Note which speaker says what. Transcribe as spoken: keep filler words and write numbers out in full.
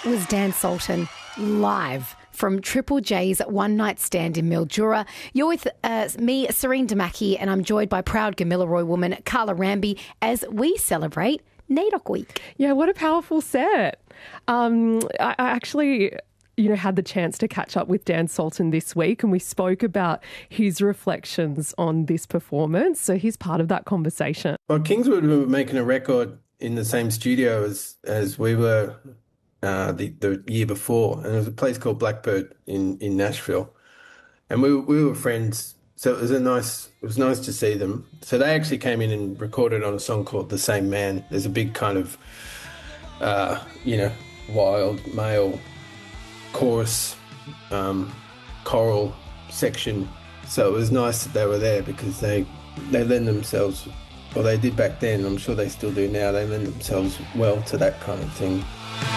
Speaker 1: was Dan Sultan, live from Triple J's One Night Stand in Mildura. You're with uh, me, Serene Damaki, and I'm joined by proud Gamilaroi woman Carla Ramby as we celebrate NAIDOC Week.
Speaker 2: Yeah, what a powerful set. Um, I, I actually... you know, had the chance to catch up with Dan Sultan this week, and we spoke about his reflections on this performance. So he's part of that conversation.
Speaker 3: Well, Kingswood were making a record in the same studio as as we were uh, the the year before, and it was a place called Blackbird in, in Nashville, and we we were friends. So it was a nice it was nice to see them. So they actually came in and recorded on a song called "The Same Man." There's a big kind of uh, you know wild male chorus, um, choral section. So it was nice that they were there because they they lend themselves, or they did back then, I'm sure they still do now, they lend themselves well to that kind of thing.